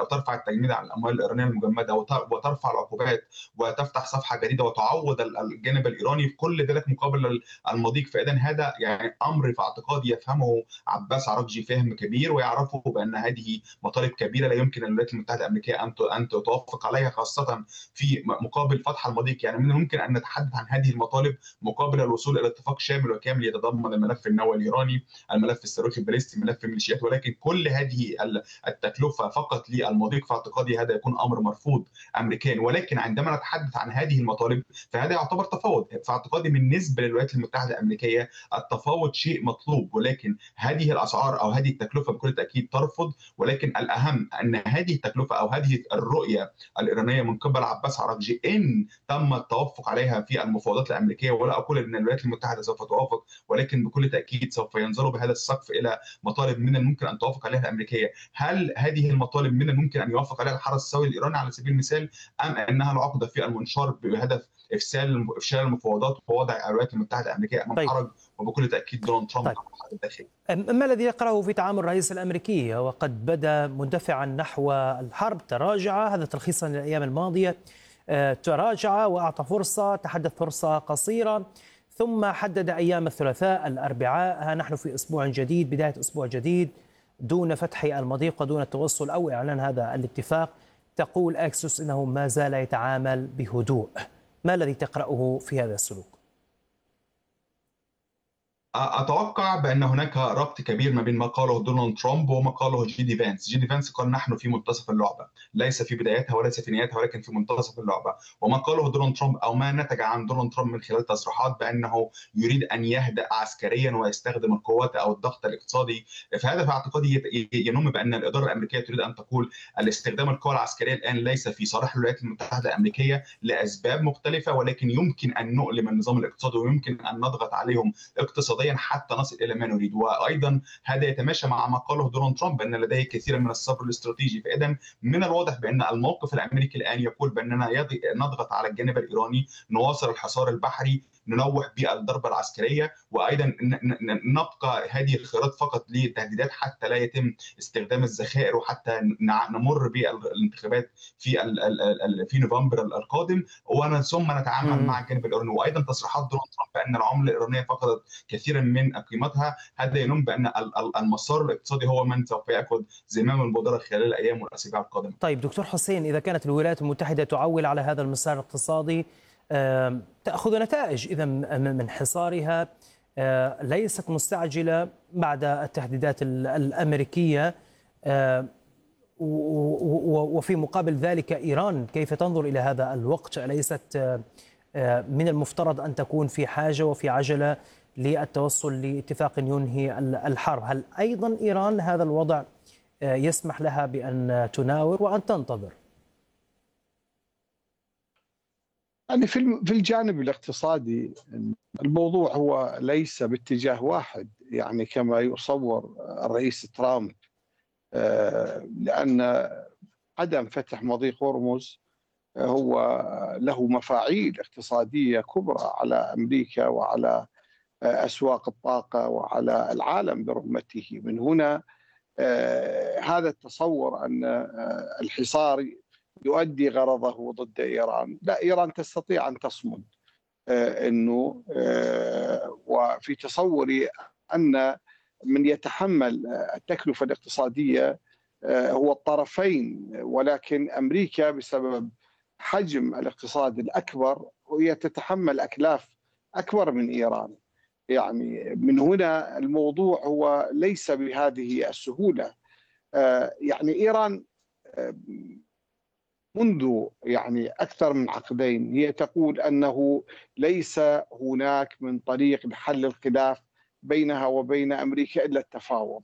ترفع التجميد عن الاموال الايرانيه المجمده وترفع العقوبات وتفتح صفحه جديده وتعوض الجانب الايراني في كل ذلك مقابل المضيق. فاذا هذا يعني امر في اعتقادي يفهمه عباس عراقجي فهم كبير، ويعرفه بان هذه مطالب كبيره لا يمكن الولايات المتحده الامريكيه ان توافق عليها، خاصه في مقابل فتح المضيق. يعني من الممكن ان نتحدث عن هذه المطالب مقابل الوصول الى اتفاق شامل وكامل يتضمن الملف النووي الايراني، الملف الصاروخي الباليستي، ملف الميليشيات. ولكن كل هذه التكلفه فقط للمضيق في اعتقادي هذا يكون امر مرفوض امريكيا. ولكن عندما نتحدث عن هذه المطالب فهذا يعتبر تفاوض. في اعتقادي بالنسبه للولايات المتحده الامريكيه التفاوض شيء مطلوب، ولكن هذه الاسعار او هذه التكلفه بكل تاكيد ترفض. ولكن الاهم ان هذه التكلفه او هذه الرؤيه الايرانيه من قبل عباس عراقجي ان تم التوافق عليها في المفاوضات الامريكيه، ولا اقول ان الولايات المتحده سوف توافق، ولكن بكل تاكيد سوف ينزلوا بهذا السقف الى مطالب من الممكن ان توافق عليها الامريكيه. هل هذه المطالب من الممكن ان يوافق عليها الحرس الثوري الايراني على سبيل المثال، ام انها العقده في المنشار بهدف افشال المفاوضات ووضع الولايات المتحده الامريكيه امام طيب. حرج؟ وبكل تاكيد دونالد ترامب طيب. الداخلي. ما الذي يقرأه في تعامل الرئيس الأمريكي؟ وقد بدا مندفعا نحو الحرب، تراجع، هذا تلخيصا للأيام الماضية، تراجع وأعطى فرصة، تحدث فرصة قصيرة، ثم حدد أيام الثلاثاء الأربعاء. ها نحن في أسبوع جديد، بداية أسبوع جديد دون فتح المضيق ودون التوصل أو إعلان هذا الاتفاق. تقول أكسوس إنه ما زال يتعامل بهدوء. ما الذي تقرأه في هذا السلوك؟ اتوقع بان هناك ربط كبير ما بين ما قاله دونالد ترامب وما قاله جي دي فانس. جي دي فانس قال نحن في منتصف اللعبه، ليس في بدايتها وليس في نهايتها، ولكن في منتصف اللعبه. وما قاله دونالد ترامب او ما نتج عن دونالد ترامب من خلال تصريحات بانه يريد ان يهدأ عسكريا ويستخدم القوات او الضغط الاقتصادي. فهذا في اعتقادي ينم بان الاداره الامريكيه تريد ان تقول الاستخدام القوى العسكريه الان ليس في صالح الولايات المتحده الامريكيه لاسباب مختلفه، ولكن يمكن ان نؤلم النظام الاقتصادي ويمكن ان نضغط عليهم اقتصاديا حتى نصل الى ما نريد. وايضا هذا يتماشى مع ما قاله دونالد ترامب ان لديه كثيرا من الصبر الاستراتيجي. فاذا من الواضح بان الموقف الامريكي الان يقول باننا نضغط على الجانب الايراني، نواصل الحصار البحري، ننوح بالضربه العسكريه، وايضا نبقى هذه الخيارات فقط للتهديدات حتى لا يتم استخدام الذخائر، وحتى نمر بالانتخابات في نوفمبر القادم، ثم نتعامل مع الجانب الايراني. وايضا تصريحات دونالد ترامب بان العمله الايرانيه فقدت كثيرا من قيمتها، هذا ينم بان المسار الاقتصادي هو من سوف ياخذ زمام المبادره خلال الايام والاسابيع القادمه. طيب دكتور حسين، اذا كانت الولايات المتحده تعول على هذا المسار الاقتصادي، تأخذ نتائج إذا من حصارها، ليست مستعجلة بعد التهديدات الأمريكية، وفي مقابل ذلك إيران كيف تنظر إلى هذا الوقت؟ أليست من المفترض أن تكون في حاجة وفي عجلة للتوصل لاتفاق ينهي الحرب؟ هل أيضا إيران هذا الوضع يسمح لها بأن تناور وأن تنتظر؟ يعني في الجانب الاقتصادي الموضوع هو ليس باتجاه واحد، يعني كما يصور الرئيس ترامب، لأن عدم فتح مضيق هرمز هو له مفاعيل اقتصادية كبرى على أمريكا وعلى أسواق الطاقة وعلى العالم برمته. من هنا هذا التصور أن الحصار يؤدي غرضه ضد إيران، لا، إيران تستطيع أن تصمد. أنه وفي تصوري أن من يتحمل التكلفة الاقتصادية هو الطرفين، ولكن أمريكا بسبب حجم الاقتصاد الأكبر وهي تتحمل أكلاف أكبر من إيران. يعني من هنا الموضوع هو ليس بهذه السهولة. يعني إيران منذ يعني أكثر من عقدين هي تقول أنه ليس هناك من طريق لحل الخلاف بينها وبين أمريكا إلا التفاوض.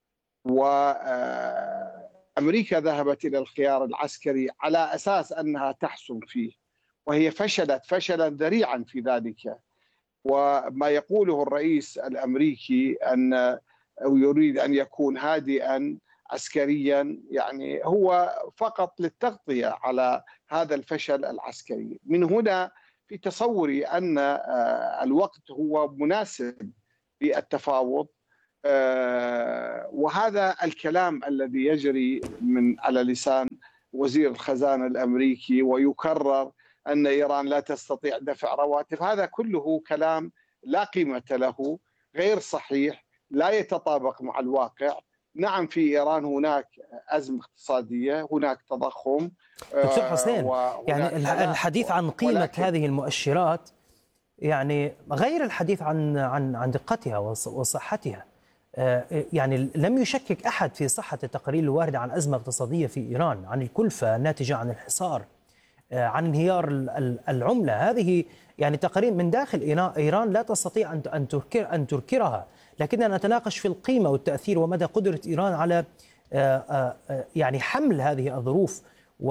وأمريكا ذهبت إلى الخيار العسكري على أساس أنها تحسم فيه، وهي فشلت فشلا ذريعا في ذلك. وما يقوله الرئيس الأمريكي أن يريد أن يكون هادئا عسكريا، يعني هو فقط للتغطية على هذا الفشل العسكري. من هنا في تصوري أن الوقت هو مناسب للتفاوض، وهذا الكلام الذي يجري من على لسان وزير الخزانة الأمريكي ويكرر أن إيران لا تستطيع دفع رواتب، هذا كله كلام لا قيمة له، غير صحيح، لا يتطابق مع الواقع. نعم، في إيران هناك أزمة اقتصادية، هناك تضخم. دكتور حسين، يعني الحديث عن قيمة هذه المؤشرات يعني غير الحديث عن دقتها وصحتها. يعني لم يشكك أحد في صحة التقارير الواردة عن أزمة اقتصادية في إيران، عن الكلفة الناتجة عن الحصار، عن انهيار العملة. هذه يعني تقارير من داخل إيران لا تستطيع أن تنكرها، لكننا نتناقش في القيمة والتأثير ومدى قدرة إيران على يعني حمل هذه الظروف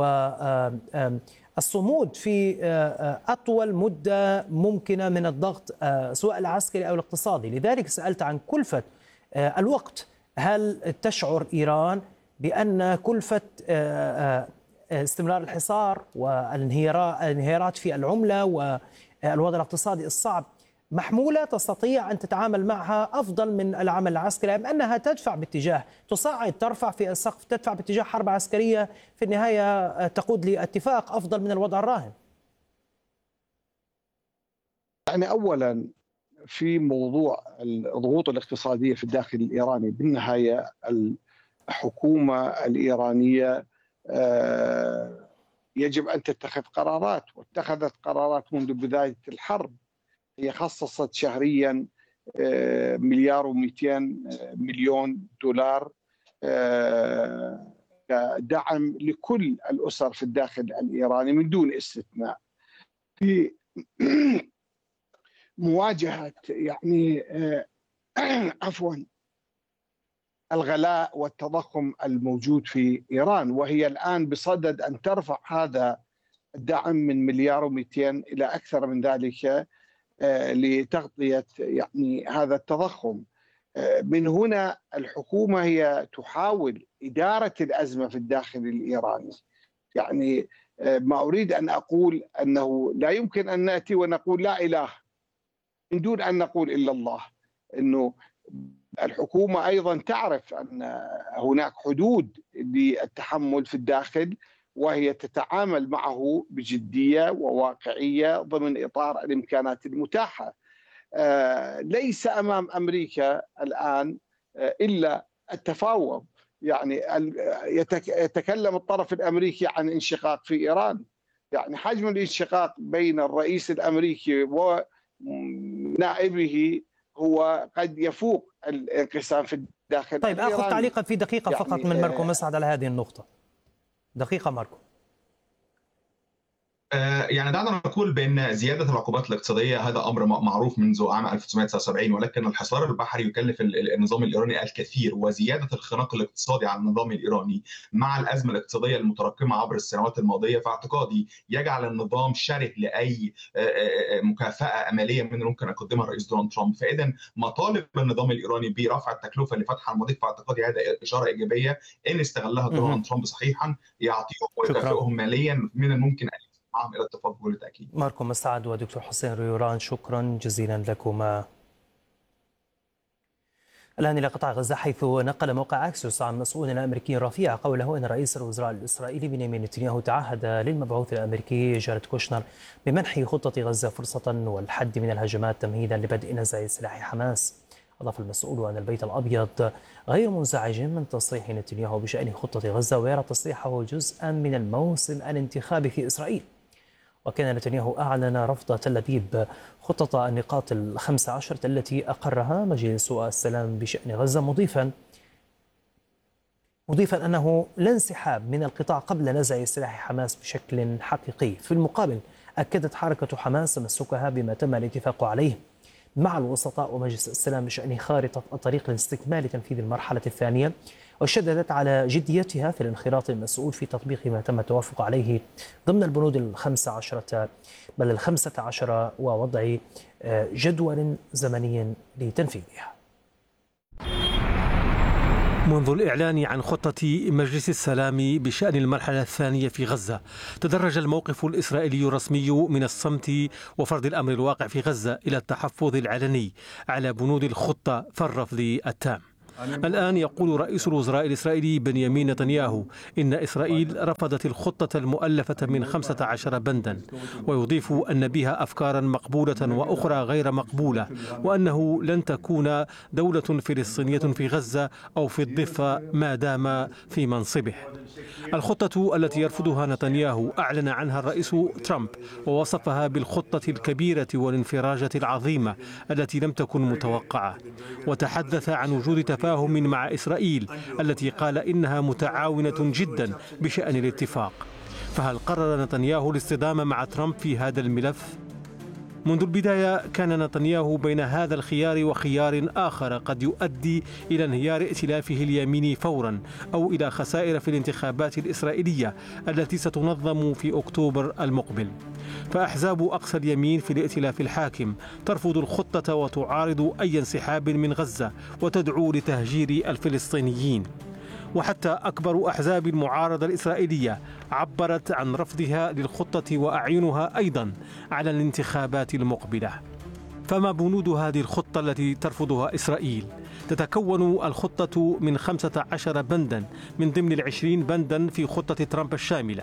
والصمود في أطول مدة ممكنة من الضغط سواء العسكري أو الاقتصادي. لذلك سألت عن كلفة الوقت. هل تشعر إيران بأن كلفة استمرار الحصار والانهيارات في العملة والوضع الاقتصادي الصعب محمولة تستطيع أن تتعامل معها أفضل من العمل العسكري، أم أنها تدفع باتجاه تصاعد، ترفع في السقف، تدفع باتجاه حرب عسكرية في النهاية تقود لاتفاق أفضل من الوضع الراهن؟ يعني أولا في موضوع الضغوط الاقتصادية في الداخل الإيراني، بالنهاية الحكومة الإيرانية يجب أن تتخذ قرارات، واتخذت قرارات منذ بداية الحرب. هي خصصت شهريا $1,200,000,000 دعم لكل الأسر في الداخل الإيراني من دون استثناء، في مواجهة يعني عفوا الغلاء والتضخم الموجود في إيران. وهي الآن بصدد أن ترفع هذا الدعم من 1,200,000,000 إلى أكثر من ذلك لتغطية يعني هذا التضخم. من هنا الحكومة هي تحاول إدارة الأزمة في الداخل الإيراني. يعني ما أريد أن أقول أنه لا يمكن أن نأتي ونقول لا إله من دون أن نقول إلا الله. أنه الحكومة أيضا تعرف أن هناك حدود للتحمل في الداخل، وهي تتعامل معه بجدية وواقعية ضمن إطار الإمكانات المتاحة. ليس أمام أمريكا الآن إلا التفاوض. يعني يتكلم الطرف الأمريكي عن انشقاق في إيران، يعني حجم الانشقاق بين الرئيس الأمريكي ونائبه هو قد يفوق الانقسام في الداخل. طيب أخذ تعليقا في دقيقة يعني فقط من ماركو مسعد على هذه النقطة. دقيقة ماركو. يعني دعنا نقول بأن زيادة العقوبات الاقتصادية هذا أمر معروف منذ عام 1979، ولكن الحصار البحري يكلف النظام الإيراني الكثير، وزيادة الخناق الاقتصادي على النظام الإيراني مع الأزمة الاقتصادية المتراكمة عبر السنوات الماضية فاعتقادي يجعل النظام شره لأي مكافأة مالية من ممكن يقدمها الرئيس دونالد ترامب. فإذا مطالب النظام الإيراني برفع التكلفة لفتح المضيق فاعتقادي هذا إشارة إيجابية إن استغلها دونالد ترامب صحيحا يعطيهم ويكافئهم ماليا من الممكن أن إلى الاتفاق بكل تأكيد. ماركو مسعد ودكتور حسين ريوران، شكرا جزيلا لكما. الآن إلى قطاع غزة، حيث نقل موقع أكسيوس عن مسؤول أمريكي رفيع قوله أن رئيس الوزراء الإسرائيلي بنيامين نتنياهو تعهد للمبعوث الأمريكي جاريد كوشنر بمنح خطة غزة فرصة والحد من الهجمات تمهيدا لبدء نزع سلاح حماس. أضاف المسؤول أن البيت الأبيض غير منزعج من تصريح نتنياهو بشأن خطة غزة، ويرى تصريحه جزءا من الموسم الانتخابي في إسرائيل. وكان نتنياهو أعلن رفض تل أبيب خطة النقاط 15 التي أقرها مجلس السلام بشأن غزة، مضيفا أنه لا انسحاب من القطاع قبل نزع سلاح حماس بشكل حقيقي. في المقابل أكدت حركة حماس تمسكها بما تم الاتفاق عليه مع الوسطاء ومجلس السلام بشأن خارطة الطريق لاستكمال تنفيذ المرحلة الثانية، وشددت على جديتها في الانخراط المسؤول في تطبيق ما تم التوافق عليه ضمن البنود 15 ووضع جدول زمني لتنفيذها. منذ الإعلان عن خطة مجلس السلام بشأن المرحلة الثانية في غزة، تدرج الموقف الإسرائيلي الرسمي من الصمت وفرض الأمر الواقع في غزة إلى التحفظ العلني على بنود الخطة فالرفض التام. الآن يقول رئيس الوزراء الإسرائيلي بنيامين نتنياهو إن إسرائيل رفضت الخطة المؤلفة من 15 بندا، ويضيف أن بها أفكارا مقبولة وأخرى غير مقبولة، وأنه لن تكون دولة فلسطينية في غزة أو في الضفة ما دام في منصبه. الخطة التي يرفضها نتنياهو أعلن عنها الرئيس ترامب ووصفها بالخطة الكبيرة والانفراجة العظيمة التي لم تكن متوقعة، وتحدث عن وجود تفاهم مع إسرائيل التي قال إنها متعاونة جدا بشأن الاتفاق. فهل قرر نتنياهو الاصطدام مع ترامب في هذا الملف؟ منذ البداية كان نتنياهو بين هذا الخيار وخيار آخر قد يؤدي إلى انهيار ائتلافه اليميني فورا أو إلى خسائر في الانتخابات الإسرائيلية التي ستنظم في أكتوبر المقبل. فأحزاب أقصى اليمين في الائتلاف الحاكم ترفض الخطة وتعارض أي انسحاب من غزة وتدعو لتهجير الفلسطينيين. وحتى أكبر أحزاب المعارضة الإسرائيلية عبرت عن رفضها للخطة وأعينها أيضا على الانتخابات المقبلة. فما بنود هذه الخطة التي ترفضها إسرائيل؟ تتكون الخطة من 15 بندا من ضمن 20 بندا في خطة ترامب الشاملة،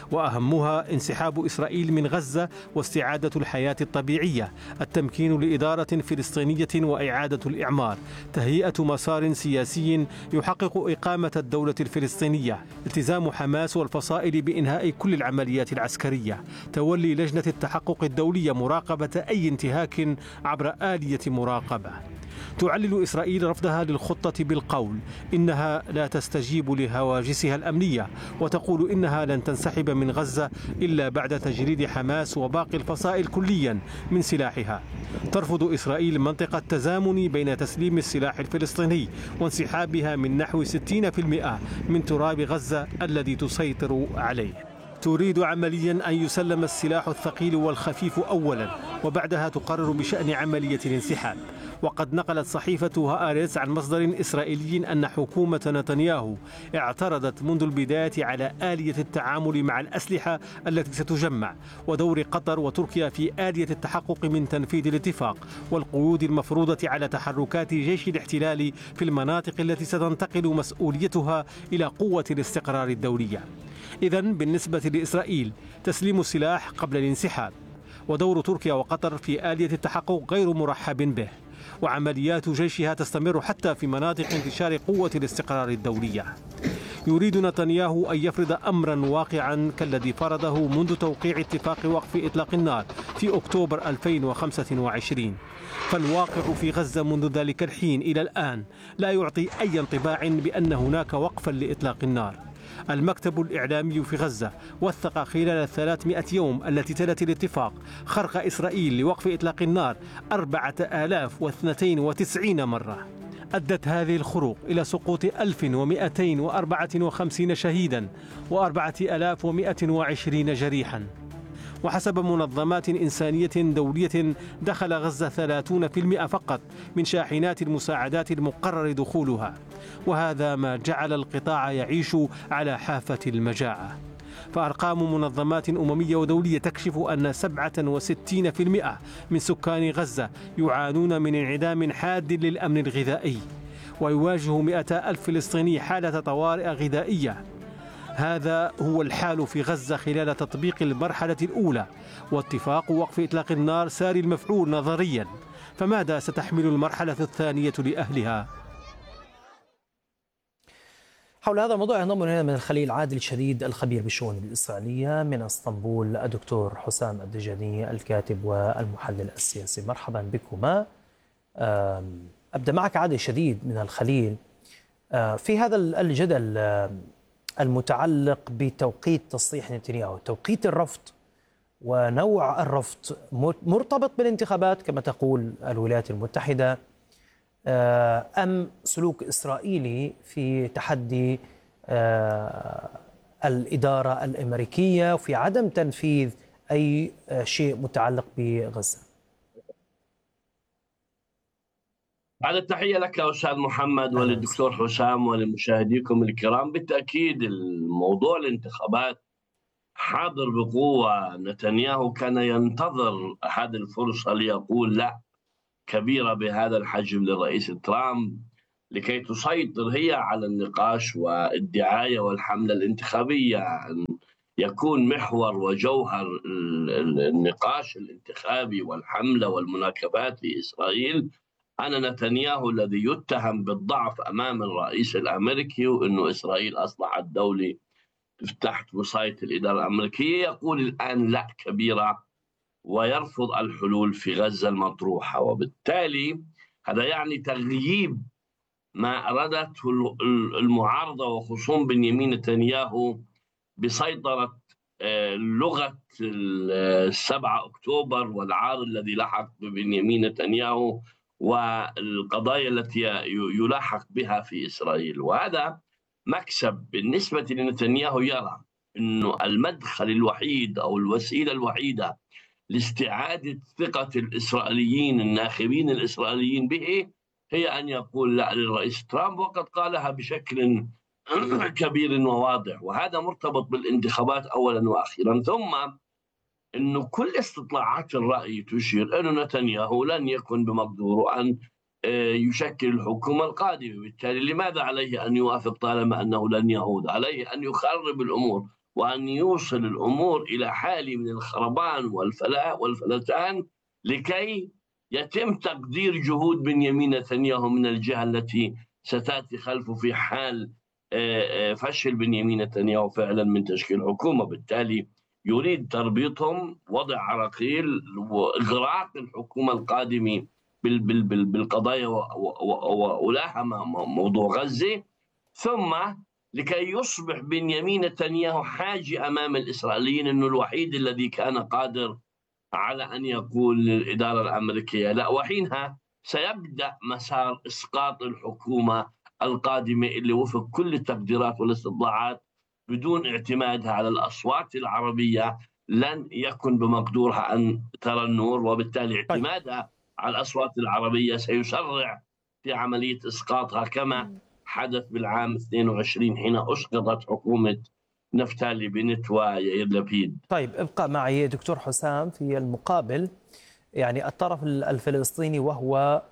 وأهمها انسحاب إسرائيل من غزة واستعادة الحياة الطبيعية، التمكين لإدارة فلسطينية وإعادة الإعمار، تهيئة مسار سياسي يحقق إقامة الدولة الفلسطينية، التزام حماس والفصائل بإنهاء كل العمليات العسكرية، تولي لجنة التحقق الدولية مراقبة أي انتهاك عبر آلية مراقبة. تعلل إسرائيل رفضها للخطة بالقول إنها لا تستجيب لهواجسها الأمنية، وتقول إنها لن تنسحب من غزة إلا بعد تجريد حماس وباقي الفصائل كليا من سلاحها. ترفض إسرائيل منطق التزامن بين تسليم السلاح الفلسطيني وانسحابها من نحو 60% من تراب غزة الذي تسيطر عليه. تريد عمليا أن يسلم السلاح الثقيل والخفيف أولا، وبعدها تقرر بشأن عملية الانسحاب. وقد نقلت صحيفة هآرتز عن مصدر إسرائيلي أن حكومة نتنياهو اعترضت منذ البداية على آلية التعامل مع الأسلحة التي ستجمع، ودور قطر وتركيا في آلية التحقق من تنفيذ الاتفاق، والقيود المفروضة على تحركات جيش الاحتلال في المناطق التي ستنتقل مسؤوليتها إلى قوة الاستقرار الدولية. إذن بالنسبة لإسرائيل تسليم السلاح قبل الانسحاب، ودور تركيا وقطر في آلية التحقق غير مرحب به، وعمليات جيشها تستمر حتى في مناطق انتشار قوة الاستقرار الدولية. يريد نتنياهو أن يفرض أمرا واقعا كالذي فرضه منذ توقيع اتفاق وقف إطلاق النار في أكتوبر 2025. فالواقع في غزة منذ ذلك الحين إلى الآن لا يعطي أي انطباع بأن هناك وقفا لإطلاق النار. المكتب الإعلامي في غزة وثق خلال 300 يوم التي تلت الاتفاق خرق إسرائيل لوقف إطلاق النار 4092 مرة. أدت هذه الخروق إلى سقوط 1254 شهيدا و4120 جريحا. وحسب منظمات إنسانية دولية دخل غزة 30% فقط من شاحنات المساعدات المقرر دخولها، وهذا ما جعل القطاع يعيش على حافة المجاعة. فأرقام منظمات أممية ودولية تكشف أن 67% من سكان غزة يعانون من انعدام حاد للأمن الغذائي، ويواجه 200,000 فلسطيني حالة طوارئ غذائية. هذا هو الحال في غزة خلال تطبيق المرحلة الأولى، واتفاق وقف إطلاق النار ساري المفعول نظريا. فماذا ستحمل المرحلة الثانية لأهلها؟ حول هذا الموضوع ينضم لنا من الخليل عادل شديد الخبير بالشؤون الإسرائيلية، من اسطنبول الدكتور حسام الدجاني الكاتب والمحلل السياسي. مرحبا بكما. أبدأ معك عادل شديد من الخليل في هذا الجدل المتعلق بتوقيت تصريح نتنياهو. توقيت الرفض ونوع الرفض مرتبط بالانتخابات كما تقول الولايات المتحدة، أم سلوك إسرائيلي في تحدي الإدارة الأمريكية وفي عدم تنفيذ أي شيء متعلق بغزة؟ بعد التحية لك أستاذ محمد أهلا وللدكتور حسام ولمشاهديكم الكرام. بالتأكيد الموضوع الانتخابات حاضر بقوة. نتنياهو كان ينتظر هذه الفرصة ليقول لا كبيرة بهذا الحجم للرئيس ترامب لكي تسيطر هي على النقاش والدعاية والحملة الانتخابية، أن يكون محور وجوهر النقاش الانتخابي والحملة والمناكبات لإسرائيل أن نتنياهو الذي يتهم بالضعف أمام الرئيس الأمريكي وأنه إسرائيل أصبحت دولة تحت وصاية الإدارة الأمريكية يقول الآن لا كبيرة ويرفض الحلول في غزة المطروحة. وبالتالي هذا يعني تغييب ما أرادته المعارضة وخصوم بنيامين نتنياهو بسيطرة لغة 7 أكتوبر والعار الذي لحق ببنيامين نتنياهو والقضايا التي يلاحق بها في إسرائيل. وهذا مكسب بالنسبة لنتنياهو. يرى أنه المدخل الوحيد أو الوسيلة الوحيدة لاستعادة ثقة الإسرائيليين الناخبين الإسرائيليين به هي أن يقول لا للرئيس ترامب، وقد قالها بشكل كبير وواضح. وهذا مرتبط بالانتخابات أولا وأخيرا، ثم أنه كل استطلاعات الرأي تشير أن نتنياهو لن يكن بمقدوره أن يشكل الحكومة القادمة. بالتالي لماذا عليه أن يوافق طالما أنه لن يعود؟ عليه أن يخرب الأمور وأن يوصل الأمور إلى حال من الخربان والفلتان لكي يتم تقدير جهود بنيامين نتنياهو من الجهة التي ستأتي خلفه في حال فشل بنيامين نتنياهو فعلا من تشكيل حكومة. بالتالي يريد تربيطهم، وضع عراقيل وإغراق الحكومة القادمة بالقضايا ولاها موضوع غزة، ثم لكي يصبح بنيامين نتنياهو حاجي أمام الإسرائيليين أنه الوحيد الذي كان قادر على أن يقول للإدارة الأمريكية لا. وحينها سيبدأ مسار إسقاط الحكومة القادمة اللي وفق كل التقديرات والاستطلاعات بدون اعتمادها على الأصوات العربية لن يكن بمقدورها أن ترى النور، وبالتالي اعتمادها على الأصوات العربية سيسرع في عملية إسقاطها كما حدث بالعام 22 حين أسقطت حكومة نفتالي بنت ويائير لبيد. طيب ابقى معي دكتور حسام. في المقابل يعني الطرف الفلسطيني وهو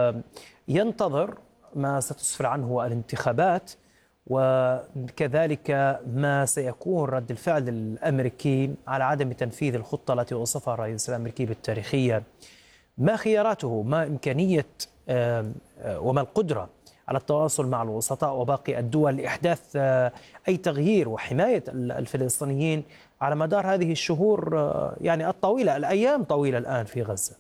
ينتظر ما ستسفر عنه الانتخابات وكذلك ما سيكون رد الفعل الأمريكي على عدم تنفيذ الخطة التي وصفها الرئيس الأمريكي بالتاريخية. ما خياراته؟ ما إمكانية وما القدرة على التواصل مع الوسطاء وباقي الدول لإحداث أي تغيير وحماية الفلسطينيين على مدار هذه الشهور يعني الطويلة، الأيام طويلة الآن في غزة؟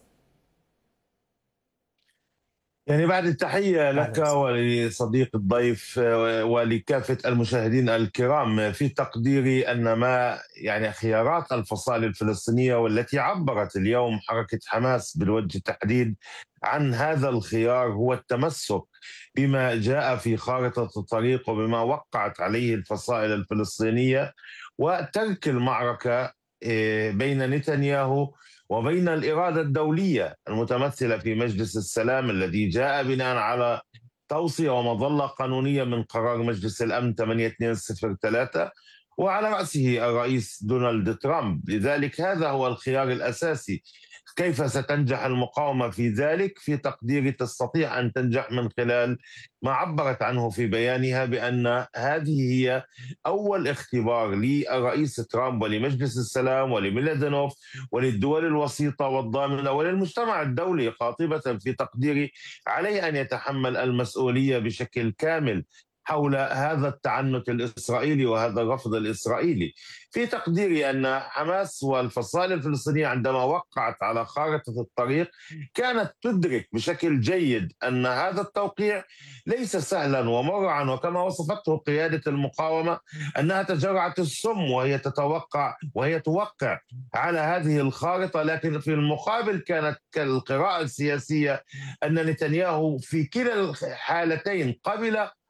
يعني بعد التحية لك ولصديق الضيف ولكافة المشاهدين الكرام، في تقديري أن ما يعني خيارات الفصائل الفلسطينية والتي عبرت اليوم حركة حماس بالوجه التحديد عن هذا الخيار هو التمسك بما جاء في خارطة الطريق وبما وقعت عليه الفصائل الفلسطينية، وترك المعركة بين نتنياهو وبين الإرادة الدولية المتمثلة في مجلس السلام الذي جاء بناء على توصية ومظلة قانونية من قرار مجلس الأمن 8203 وعلى رأسه الرئيس دونالد ترامب. لذلك هذا هو الخيار الأساسي. كيف ستنجح المقاومة في ذلك؟ في تقديري تستطيع أن تنجح من خلال ما عبرت عنه في بيانها بأن هذه هي أول اختبار للرئيس ترامب ولمجلس السلام ولميلادينوف وللدول الوسيطة والضامنة وللمجتمع الدولي قاطبة. في تقديري عليه أن يتحمل المسؤولية بشكل كامل حول هذا التعنت الإسرائيلي وهذا الرفض الإسرائيلي. في تقديري أن حماس والفصائل الفلسطينية عندما وقعت على خارطة الطريق كانت تدرك بشكل جيد أن هذا التوقيع ليس سهلا ومرعا، وكما وصفته قيادة المقاومة أنها تجرعة السم وهي توقع على هذه الخارطة. لكن في المقابل كانت القراءة السياسية أن نتنياهو في كلا الحالتين قبل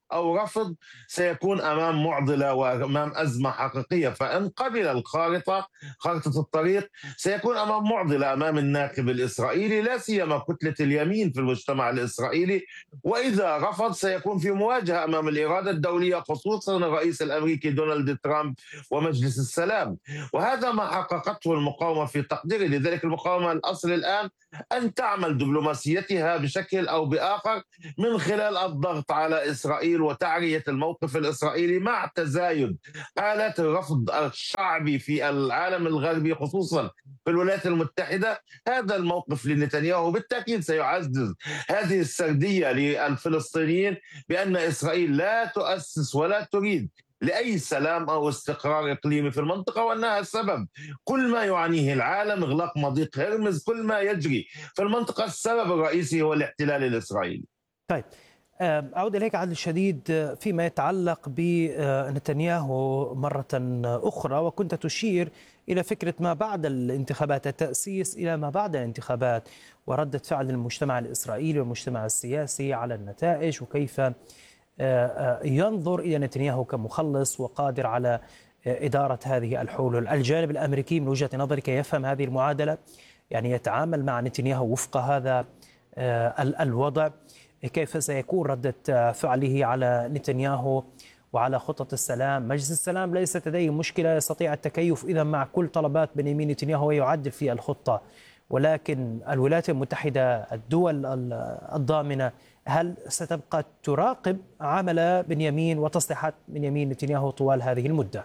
أو رفض سيكون أمام معضلة وأمام أزمة حقيقية. فإن قبل خارطة الطريق سيكون أمام معضلة أمام الناخب الإسرائيلي، لا سيما كتلة اليمين في المجتمع الإسرائيلي. وإذا رفض سيكون في مواجهة أمام الإرادة الدولية، خصوصا الرئيس الأمريكي دونالد ترامب ومجلس السلام. وهذا ما حققته المقاومة في تقديري. لذلك المقاومة الأصل الآن أن تعمل دبلوماسيتها بشكل أو بآخر من خلال الضغط على إسرائيل وتعرية الموقف الإسرائيلي مع تزايد حالات الرفض الشعبي في العالم الغربي، خصوصا في الولايات المتحدة. هذا الموقف لنتنياهو بالتأكيد سيعزز هذه السردية للفلسطينيين بأن إسرائيل لا تؤسس ولا تريد لأي سلام أو استقرار إقليمي في المنطقة، وأنها السبب. كل ما يعانيه العالم، إغلاق مضيق هرمز، كل ما يجري في المنطقة السبب الرئيسي هو الاحتلال الإسرائيلي. طيب، أعود إليك عدل الشديد فيما يتعلق بنتنياهو مرة أخرى، وكنت تشير إلى فكرة ما بعد الانتخابات، التأسيس إلى ما بعد الانتخابات وردة فعل المجتمع الإسرائيلي والمجتمع السياسي على النتائج، وكيف ينظر إلى نتنياهو كمخلص وقادر على إدارة هذه الحلول. الجانب الأمريكي من وجهة نظرك يفهم هذه المعادلة، يعني يتعامل مع نتنياهو وفق هذا الوضع؟ كيف سيكون ردة فعله على نتنياهو وعلى خطط السلام؟ مجلس السلام ليست لديه مشكلة، يستطيع التكيف إذا مع كل طلبات بنيامين نتنياهو ويعدل في الخطة، ولكن الولايات المتحدة، الدول الضامنة، هل ستبقى تراقب عمل بنيامين وتصليحات بنيامين نتنياهو طوال هذه المدة؟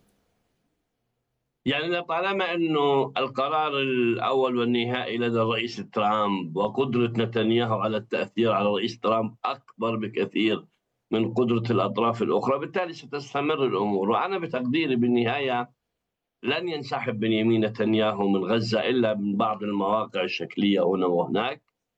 يعني طالما أنه القرار الأول والنهائي لدى الرئيس ترامب، وقدرة نتنياهو على التأثير على الرئيس ترامب أكبر بكثير من قدرة الأطراف الأخرى، بالتالي ستستمر الأمور. وأنا بتقديري بالنهاية لن ينسحب بنيامين نتنياهو من غزة إلا من بعض المواقع الشكلية هنا وهناك،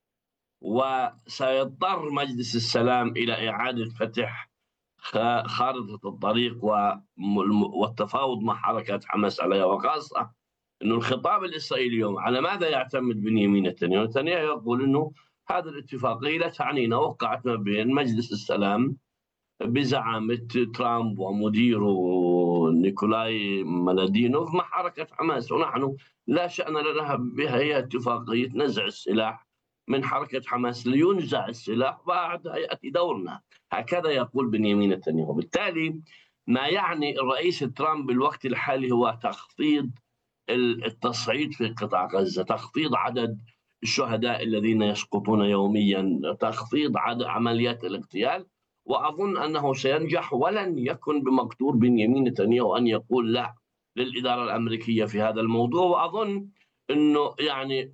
وسيضطر مجلس السلام إلى إعادة فتح خارطة الطريق والتفاوض مع حركة حماس عليها. وخاصة أنه الخطاب الإسرائيلي اليوم على ماذا يعتمد بنيامين نتنياهو؟ نتنياهو يقول أنه هذه الاتفاقية لا تعنينا، وقعت ما بين مجلس السلام بزعامة ترامب ومديره نيكولاي مالادينوف مع حركة حماس، ونحن لا شأن لنا بها، هي اتفاقية نزع السلاح من حركة حماس، لينزع السلاح بعد يأتي دورنا. هكذا يقول بنيامين نتنياهو. بالتالي ما يعني الرئيس ترامب بالوقت الحالي هو تخفيض التصعيد في قطاع غزة، تخفيض عدد الشهداء الذين يسقطون يوميا، تخفيض عدد عمليات الاغتيال. وأظن أنه سينجح، ولن يكن بمقدور بنيامين نتنياهو أن يقول لا للإدارة الأمريكية في هذا الموضوع. وأظن أنه يعني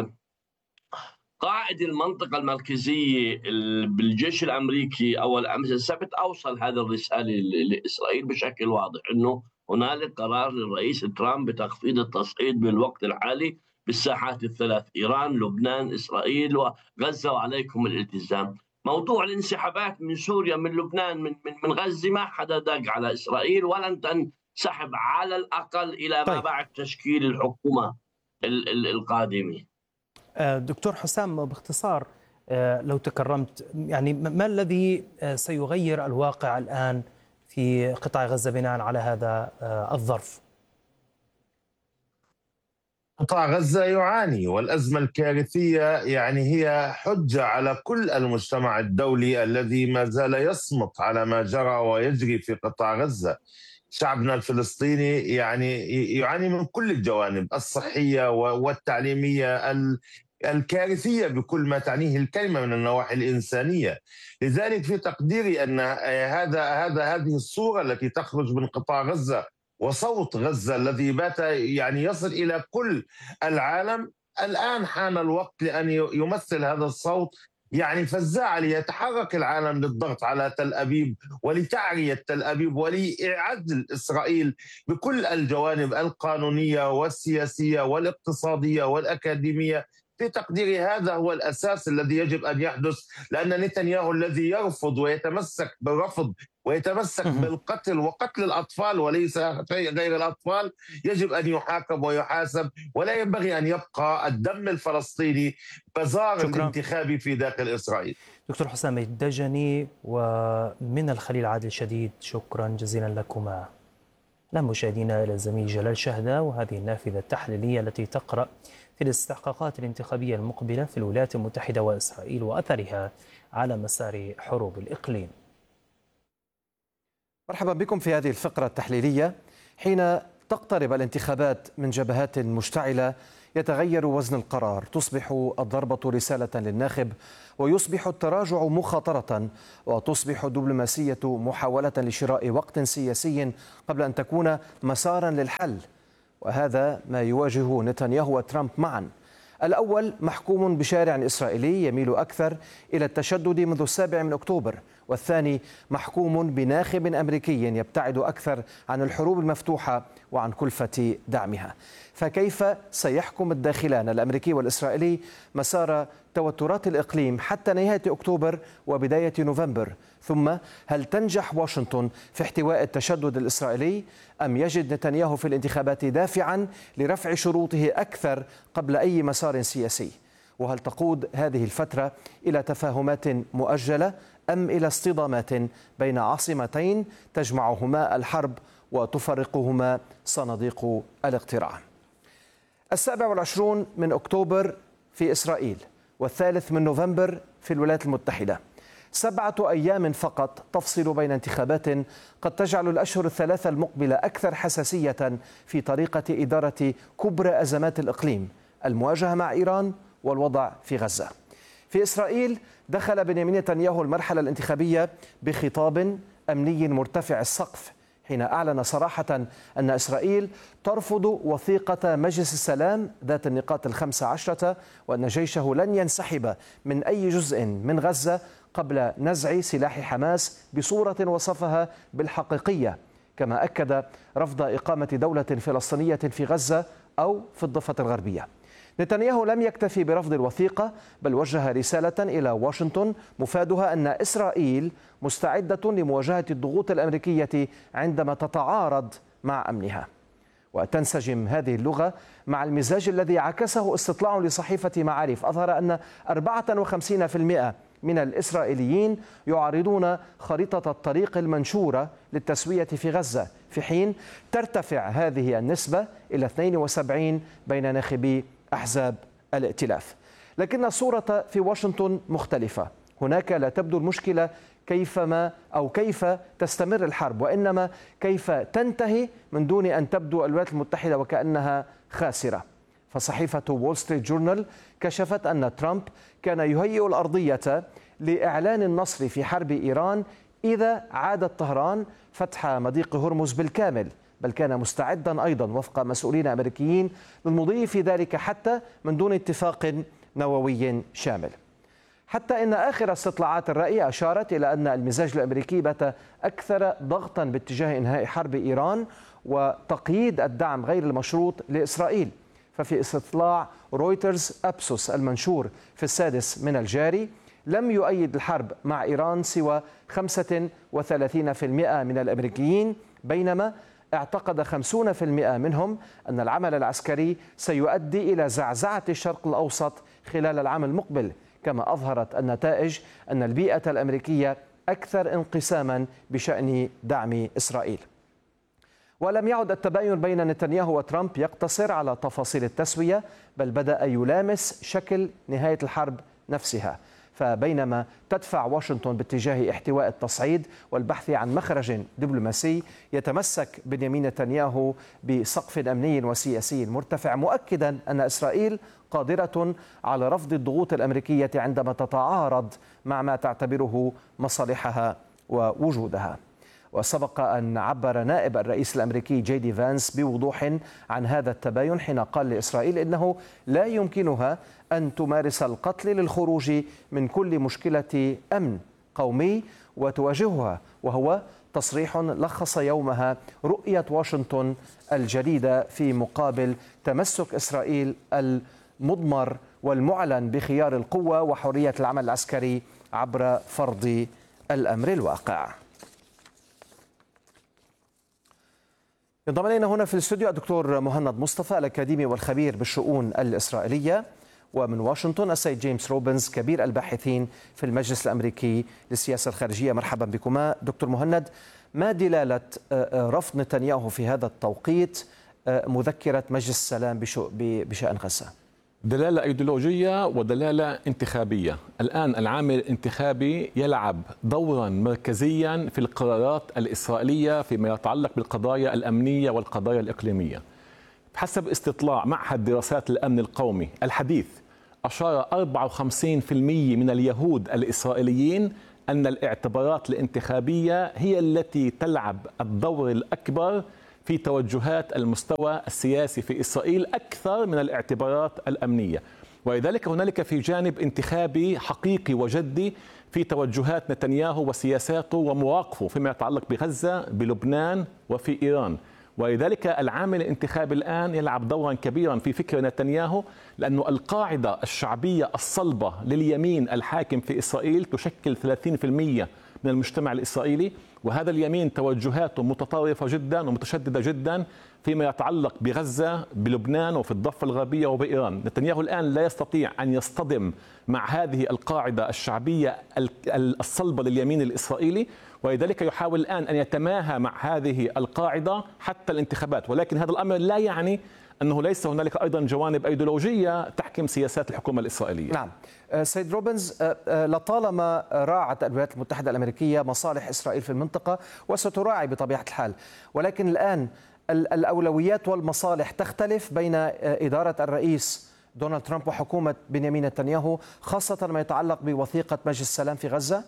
قائد المنطقة المركزية بالجيش الأمريكي أول أمس السبت أوصل هذا الرسالة لإسرائيل بشكل واضح، أنه هنالك قرار للرئيس ترامب بتخفيض التصعيد بالوقت الحالي بالساحات الثلاث: إيران، لبنان، إسرائيل وغزة، وعليكم الالتزام. موضوع الانسحابات من سوريا، من لبنان، من غزة، ما حدا دق على إسرائيل، ولن تنسحب على الأقل إلى ما بعد تشكيل الحكومة القادمة. دكتور حسام، باختصار لو تكرمت، يعني ما الذي سيغير الواقع الآن في قطاع غزة بناء على هذا الظرف؟ قطاع غزة يعاني، والأزمة الكارثية يعني هي حجة على كل المجتمع الدولي الذي ما زال يصمت على ما جرى ويجري في قطاع غزة. شعبنا الفلسطيني يعني يعاني من كل الجوانب الصحية والتعليمية الكارثية بكل ما تعنيه الكلمة من النواحي الإنسانية. لذلك في تقديري أن هذه الصورة التي تخرج من قطاع غزة وصوت غزة الذي بات يعني يصل إلى كل العالم، الآن حان الوقت لأن يمثل هذا الصوت يعني فزاعة، ليتحرك العالم للضغط على تل أبيب ولتعرية تل أبيب ولإعادة إسرائيل بكل الجوانب القانونية والسياسية والاقتصادية والأكاديمية. في تقديري هذا هو الأساس الذي يجب أن يحدث، لأن نتنياهو الذي يرفض ويتمسك بالرفض ويتمسك بالقتل وقتل الأطفال وليس غير الأطفال يجب أن يحاكم ويحاسب، ولا ينبغي أن يبقى الدم الفلسطيني بزار الانتخابي في داخل إسرائيل. دكتور حسام الدجني ومن الخليل عادل شديد، شكرا جزيلا لكما. مشاهدينا، إلى الزميل جلال شهدة وهذه النافذة التحليلية التي تقرأ في الاستحقاقات الانتخابية المقبلة في الولايات المتحدة وإسرائيل وأثرها على مسار حروب الإقليم. مرحبا بكم في هذه الفقرة التحليلية. حين تقترب الانتخابات من جبهات مشتعلة يتغير وزن القرار، تصبح الضربة رسالة للناخب ويصبح التراجع مخاطرة، وتصبح الدبلوماسية محاولة لشراء وقت سياسي قبل أن تكون مسارا للحل. وهذا ما يواجه نتنياهو وترامب معا. الأول محكوم بشارع إسرائيلي يميل أكثر إلى التشدد منذ 7 أكتوبر، والثاني محكوم بناخب أمريكي يبتعد أكثر عن الحروب المفتوحة وعن كلفة دعمها. فكيف سيحكم الداخلان الأمريكي والإسرائيلي مسار توترات الإقليم حتى نهاية أكتوبر وبداية نوفمبر؟ ثم هل تنجح واشنطن في احتواء التشدد الإسرائيلي أم يجد نتنياهو في الانتخابات دافعا لرفع شروطه أكثر قبل أي مسار سياسي؟ وهل تقود هذه الفترة إلى تفاهمات مؤجلة أم إلى اصطدامات بين عاصمتين تجمعهما الحرب وتفرقهما صناديق الاقتراع؟ 27 من أكتوبر في إسرائيل و3 من نوفمبر في الولايات المتحدة. 7 أيام فقط تفصل بين انتخابات قد تجعل الأشهر الثلاثة المقبلة أكثر حساسية في طريقة إدارة كبرى أزمات الإقليم، المواجهة مع إيران والوضع في غزة. في إسرائيل دخل بنيامين نتنياهو المرحلة الانتخابية بخطاب أمني مرتفع السقف، حين أعلن صراحة أن إسرائيل ترفض وثيقة مجلس السلام ذات النقاط 15 وأن جيشه لن ينسحب من أي جزء من غزة قبل نزع سلاح حماس بصورة وصفها بالحقيقية، كما أكد رفض إقامة دولة فلسطينية في غزة أو في الضفة الغربية. نتنياهو لم يكتفي برفض الوثيقة، بل وجه رسالة إلى واشنطن مفادها أن إسرائيل مستعدة لمواجهة الضغوط الأمريكية عندما تتعارض مع أمنها. وتنسجم هذه اللغة مع المزاج الذي عكسه استطلاع لصحيفة معارف أظهر أن 54% من الإسرائيليين يعارضون خريطة الطريق المنشورة للتسوية في غزة، في حين ترتفع هذه النسبة إلى 72 بين ناخبي أحزاب الائتلاف. لكن الصورة في واشنطن مختلفة. هناك لا تبدو المشكلة كيف تستمر الحرب، وإنما كيف تنتهي من دون أن تبدو الولايات المتحدة وكأنها خاسرة. فصحيفة وول ستريت جورنال كشفت أن ترامب كان يهيئ الأرضية لإعلان النصر في حرب إيران إذا عادت طهران فتح مضيق هرمز بالكامل، بل كان مستعدا أيضا وفق مسؤولين أمريكيين للمضي في ذلك حتى من دون اتفاق نووي شامل. حتى إن آخر استطلاعات الرأي أشارت إلى أن المزاج الأمريكي بات أكثر ضغطا باتجاه إنهاء حرب إيران وتقييد الدعم غير المشروط لإسرائيل. ففي استطلاع رويترز أبسوس المنشور في 6 من الجاري لم يؤيد الحرب مع إيران سوى 35% من الأمريكيين، بينما اعتقد 50% منهم أن العمل العسكري سيؤدي إلى زعزعة الشرق الأوسط خلال العام المقبل. كما أظهرت النتائج أن البيئة الأمريكية أكثر انقساما بشأن دعم إسرائيل. ولم يعد التباين بين نتنياهو وترامب يقتصر على تفاصيل التسوية، بل بدأ يلامس شكل نهاية الحرب نفسها. فبينما تدفع واشنطن باتجاه احتواء التصعيد والبحث عن مخرج دبلوماسي، يتمسك بنيامين نتنياهو بسقف أمني وسياسي مرتفع، مؤكدا أن إسرائيل قادرة على رفض الضغوط الأمريكية عندما تتعارض مع ما تعتبره مصالحها ووجودها. وسبق أن عبر نائب الرئيس الأمريكي جي دي فانس بوضوح عن هذا التباين حين قال لإسرائيل إنه لا يمكنها أن تمارس القتل للخروج من كل مشكلة أمن قومي وتواجهها، وهو تصريح لخص يومها رؤية واشنطن الجديدة في مقابل تمسك إسرائيل المضمر والمعلن بخيار القوة وحرية العمل العسكري عبر فرض الأمر الواقع. ينضم إلينا هنا في الاستوديو الدكتور مهند مصطفى الأكاديمي والخبير بالشؤون الإسرائيلية، ومن واشنطن السيد جيمس روبنز كبير الباحثين في المجلس الأمريكي للسياسة الخارجية. مرحبا بكما. دكتور مهند، ما دلالة رفض نتنياهو في هذا التوقيت مذكرة مجلس السلام بشأن غزة؟ دلالة أيديولوجية ودلالة انتخابية. الآن العامل الانتخابي يلعب دورا مركزيا في القرارات الإسرائيلية فيما يتعلق بالقضايا الأمنية والقضايا الإقليمية. حسب استطلاع معهد دراسات الأمن القومي الحديث، أشار 54% من اليهود الإسرائيليين أن الاعتبارات الانتخابية هي التي تلعب الدور الأكبر في توجهات المستوى السياسي في إسرائيل أكثر من الاعتبارات الأمنية، ولذلك هنالك في جانب انتخابي حقيقي وجدي في توجهات نتنياهو وسياساته ومواقفه فيما يتعلق بغزة، بلبنان وفي إيران. ولذلك العامل الانتخابي الآن يلعب دورا كبيرا في فكر نتنياهو، لأن القاعدة الشعبية الصلبة لليمين الحاكم في إسرائيل تشكل 30% من المجتمع الإسرائيلي، وهذا اليمين توجهاته متطرفة جدا ومتشددة جدا فيما يتعلق بغزة، بلبنان وفي الضفة الغربية وبإيران. نتنياهو الآن لا يستطيع أن يصطدم مع هذه القاعدة الشعبية الصلبة لليمين الإسرائيلي، ولذلك يحاول الآن أن يتماهى مع هذه القاعدة حتى الانتخابات. ولكن هذا الأمر لا يعني أنه ليس هنالك أيضا جوانب أيديولوجية تحكم سياسات الحكومة الإسرائيلية. نعم سيد روبنز، لطالما راعت الولايات المتحدة الأمريكية مصالح إسرائيل في المنطقة وستراعي بطبيعة الحال، ولكن الآن الأولويات والمصالح تختلف بين إدارة الرئيس دونالد ترامب وحكومة بنيامين نتنياهو، خاصة ما يتعلق بوثيقة مجلس السلام في غزة.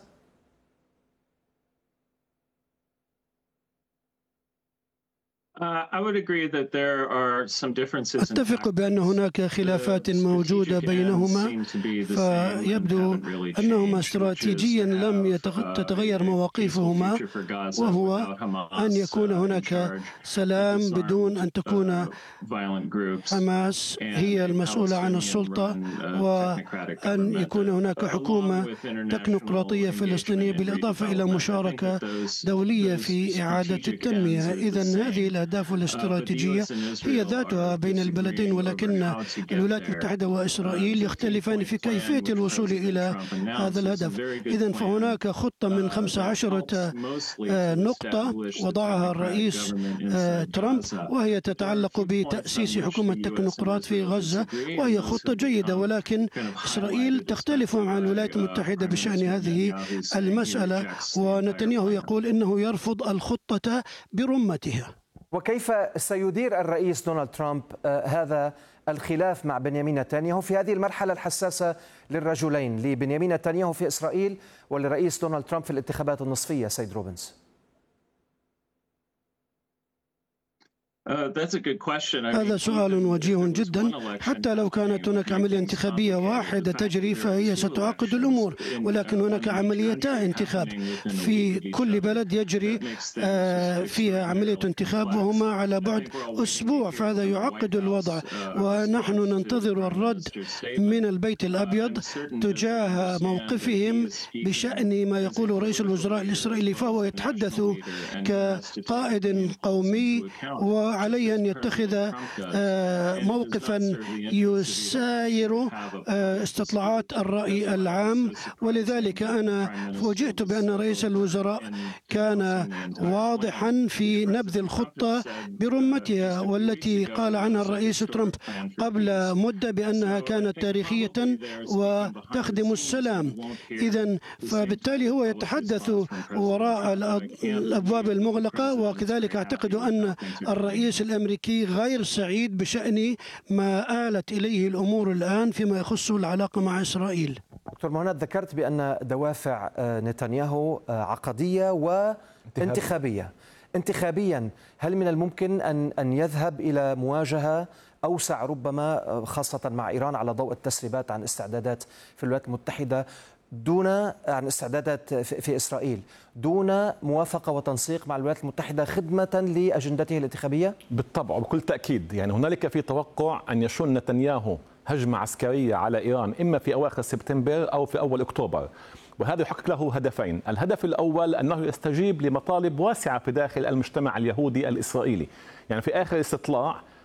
أتفق بأن هناك خلافات موجودة بينهما، فيبدو أنهما استراتيجيا لم تتغير مواقفهما، وهو أن يكون هناك سلام بدون أن تكون حماس هي المسؤولة عن السلطة، وأن يكون هناك حكومة تكنوقراطية فلسطينية بالإضافة إلى مشاركة دولية في إعادة التنمية. إذن هذه الأهداف الاستراتيجية هي ذاتها بين البلدين، ولكن الولايات المتحدة وإسرائيل يختلفان في كيفية الوصول إلى هذا الهدف. إذن فهناك خطة من 15 نقطة وضعها الرئيس ترامب، وهي تتعلق بتأسيس حكومة تكنوقراط في غزة، وهي خطة جيدة، ولكن إسرائيل تختلف مع الولايات المتحدة بشأن هذه المسألة، ونتنياهو يقول إنه يرفض الخطة برمتها. وكيف سيدير الرئيس دونالد ترامب هذا الخلاف مع بنيامين نتنياهو في هذه المرحلة الحساسة للرجلين، لبنيامين نتنياهو في إسرائيل ولرئيس دونالد ترامب في الانتخابات النصفية؟ سيد روبنز. هذا سؤال وجيه جدا. حتى لو كانت هناك عملية انتخابية واحدة تجري فهي ستعقد الأمور، ولكن هناك عمليتا انتخاب في كل بلد يجري فيها عملية انتخاب، وهما على بعد أسبوع، فهذا يعقد الوضع. ونحن ننتظر الرد من البيت الأبيض تجاه موقفهم بشأن ما يقوله رئيس الوزراء الإسرائيلي، فهو يتحدث كقائد قومي وعليه أن يتخذ موقفا يساير استطلاعات الرأي العام. ولذلك أنا فوجئت بأن رئيس الوزراء كان واضحا في نبذ الخطة برمتها، والتي قال عنها الرئيس ترامب قبل مدة بأنها كانت تاريخية وتخدم السلام. إذن فبالتالي هو يتحدث وراء الأبواب المغلقة، وكذلك أعتقد أن الرئيس الأمريكي غير سعيد بشأن ما آلت إليه الأمور الآن فيما يخص العلاقة مع إسرائيل. دكتور مهند، ذكرت بأن دوافع نتنياهو عقدية وانتخابية. انتخابيا هل من الممكن أن يذهب إلى مواجهة أوسع ربما خاصة مع إيران على ضوء التسريبات عن استعدادات في الولايات المتحدة عن استعدادات في إسرائيل دون موافقة وتنسيق مع الولايات المتحدة خدمة لأجندته الانتخابية؟ بالطبع وبكل تأكيد. يعني هنالك في توقع أن يشن نتنياهو هجمة عسكرية على إيران إما في أواخر سبتمبر أو في أول أكتوبر، وهذا يحقق له هدفين. الهدف الأول أنه يستجيب لمطالب واسعة في داخل المجتمع اليهودي الإسرائيلي. يعني في آخر استطلاع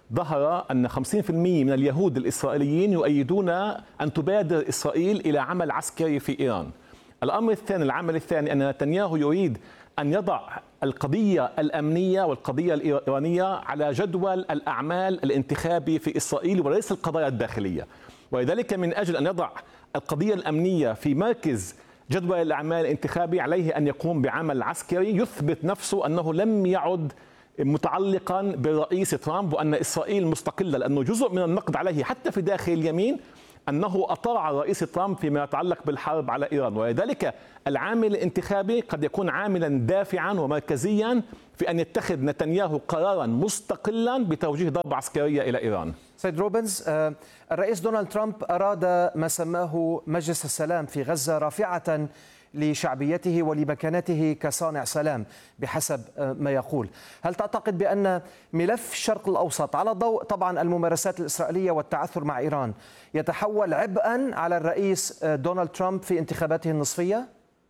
ظهر أن 50% من اليهود الإسرائيليين يؤيدون أن تبادر إسرائيل إلى عمل عسكري في إيران. الأمر الثاني، العمل الثاني، أن نتنياهو يريد أن يضع القضية الأمنية والقضية الإيرانية على جدول الأعمال الانتخابي في إسرائيل وليس القضايا الداخلية، ولذلك من أجل أن يضع القضية الأمنية في مركز جدول الأعمال الانتخابي عليه أن يقوم بعمل عسكري يثبت نفسه أنه لم يعد متعلقا بالرئيس ترامب وأن إسرائيل مستقلة، لأنه جزء من النقد عليه حتى في داخل اليمين أنه أطاع الرئيس ترامب فيما يتعلق بالحرب على إيران. ولذلك العامل الانتخابي قد يكون عاملا دافعا ومركزيا في أن يتخذ نتنياهو قرارا مستقلا بتوجيه ضربة عسكرية إلى إيران. سيد روبنز، الرئيس دونالد ترامب أراد ما سماه مجلس السلام في غزة رافعة لشعبيته ولمكانته كصانع سلام بحسب ما يقول. هل تعتقد بأن ملف الشرق الأوسط على ضوء طبعا الممارسات الإسرائيلية والتعثر مع إيران يتحول عبئا على الرئيس دونالد ترامب في انتخاباته النصفية؟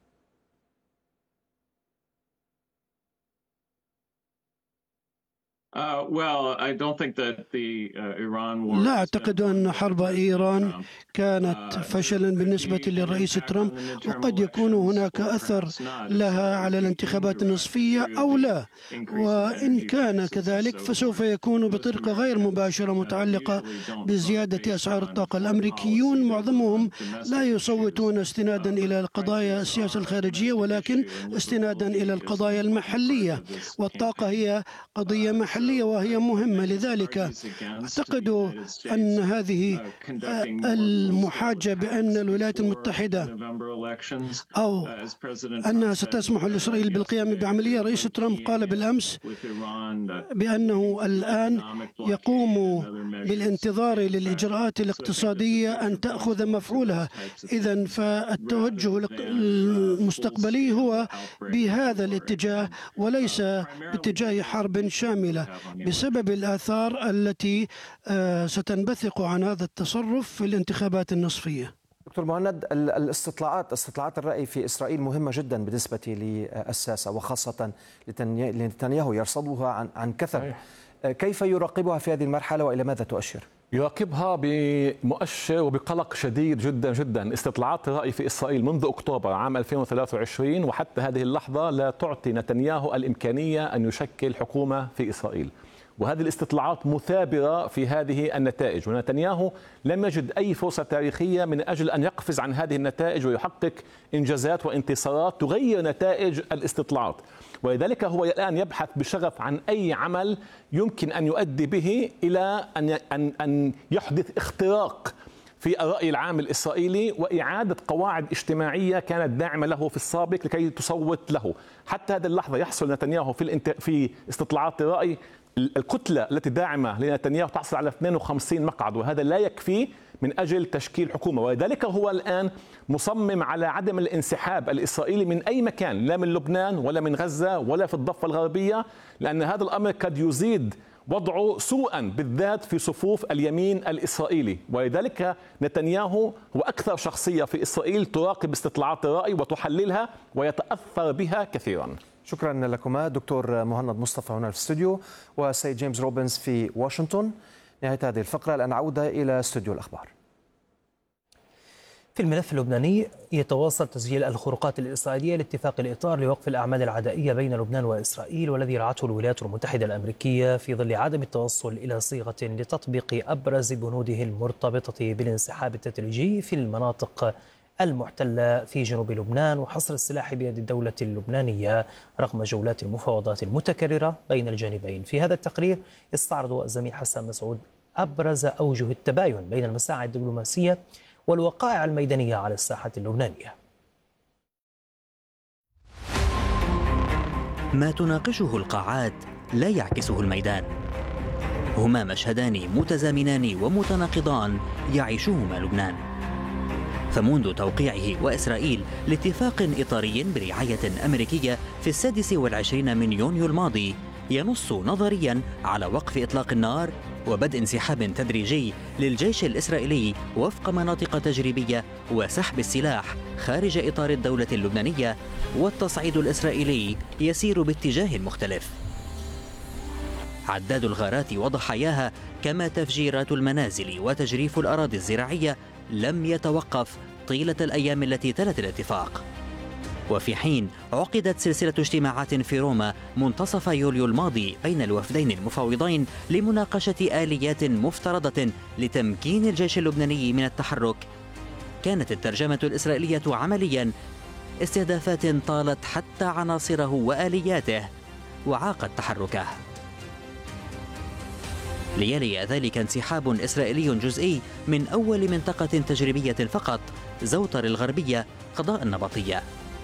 لا أعتقد أن حرب إيران كانت فشلا بالنسبة للرئيس ترامب، وقد يكون هناك أثر لها على الانتخابات النصفية أو لا، وإن كان كذلك فسوف يكون بطريقة غير مباشرة متعلقة بزيادة أسعار الطاقة. الأمريكيون معظمهم لا يصوتون استنادا إلى قضايا السياسة الخارجية ولكن استنادا إلى القضايا المحلية، والطاقة هي قضية محلية وهي مهمة. لذلك أعتقد أن هذه المحاجة بأن الولايات المتحدة أو أنها ستسمح لإسرائيل بالقيام بعملية، رئيس ترامب قال بالأمس بأنه الآن يقوم بالانتظار للإجراءات الاقتصادية أن تأخذ مفعولها. إذن فالتوجه المستقبلي هو بهذا الاتجاه وليس باتجاه حرب شاملة بسبب الآثار التي ستنبثق عن هذا التصرف في الانتخابات النصفية. دكتور مهند، استطلاعات الرأي في إسرائيل مهمة جدا بالنسبة للساسة وخاصة لنتنياهو يرصدها عن كثب. كيف يراقبها في هذه المرحلة وإلى ماذا تؤشر؟ يراقبها بمؤشر وبقلق شديد جدا جدا. استطلاعات الرأي في إسرائيل منذ أكتوبر عام 2023 وحتى هذه اللحظة لا تعطي نتنياهو الإمكانية أن يشكل حكومة في إسرائيل، وهذه الاستطلاعات مثابرة في هذه النتائج، ونتنياهو لم يجد أي فرصة تاريخية من أجل أن يقفز عن هذه النتائج ويحقق إنجازات وانتصارات تغير نتائج الاستطلاعات. ولذلك هو الآن يبحث بشغف عن أي عمل يمكن أن يؤدي به إلى أن يحدث اختراق في الرأي العام الإسرائيلي وإعادة قواعد اجتماعية كانت داعمة له في السابق لكي تصوت له. حتى هذه اللحظة يحصل نتنياهو في استطلاعات الرأي الكتلة التي داعمة لنتنياهو تحصل على 52 مقعد، وهذا لا يكفي من أجل تشكيل حكومة. ولذلك هو الآن مصمم على عدم الانسحاب الإسرائيلي من أي مكان، لا من لبنان ولا من غزة ولا في الضفة الغربية، لأن هذا الأمر قد يزيد وضعه سوءا بالذات في صفوف اليمين الإسرائيلي. ولذلك نتنياهو هو أكثر شخصية في إسرائيل تراقب استطلاعات الرأي وتحللها ويتأثر بها كثيرا. شكرا لكما دكتور مهند مصطفى هنا في الاستوديو وسيد جيمس روبنز في واشنطن. نهاية هذه الفقرة، الآن عودة إلى استوديو الأخبار. في الملف اللبناني يتواصل تسجيل الخروقات الإسرائيلية لاتفاق الإطار لوقف الأعمال العدائية بين لبنان وإسرائيل، والذي رعته الولايات المتحدة الأمريكية في ظل عدم التوصل إلى صيغة لتطبيق أبرز بنوده المرتبطة بالانسحاب التدريجي في المناطق المحتلة في جنوب لبنان وحصر السلاح بيد الدولة اللبنانية رغم جولات المفاوضات المتكررة بين الجانبين. في هذا التقرير يستعرض الزميل حسن مسعود أبرز أوجه التباين بين المساعي الدبلوماسية والوقائع الميدانية على الساحة اللبنانية. ما تناقشه القاعات لا يعكسه الميدان، هما مشهدان متزامنان ومتناقضان يعيشهما لبنان. فمنذ توقيعه وإسرائيل لاتفاق إطاري برعاية أمريكية في 26 من يونيو الماضي ينص نظريا على وقف إطلاق النار وبدء انسحاب تدريجي للجيش الإسرائيلي وفق مناطق تجريبية وسحب السلاح خارج إطار الدولة اللبنانية، والتصعيد الإسرائيلي يسير باتجاه مختلف. عداد الغارات وضحاياها كما تفجيرات المنازل وتجريف الأراضي الزراعية لم يتوقف طيلة الأيام التي تلت الاتفاق. وفي حين عقدت سلسلة اجتماعات في روما منتصف يوليو الماضي بين الوفدين المفاوضين لمناقشة آليات مفترضة لتمكين الجيش اللبناني من التحرك، كانت الترجمة الإسرائيلية عمليا استهدافات طالت حتى عناصره وآلياته وعاقت تحركه. ليلي ذلك انسحاب إسرائيلي جزئي من أول منطقة تجريبية فقط، زوطر الغربية قضاء النبطية.